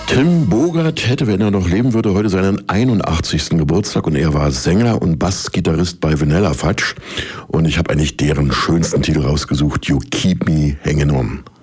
Tim Bogert hätte, wenn er noch leben würde, heute seinen 81. Geburtstag und er war Sänger und Bassgitarrist bei Vanilla Fudge und ich habe eigentlich deren schönsten Titel rausgesucht, You Keep Me Hanging On.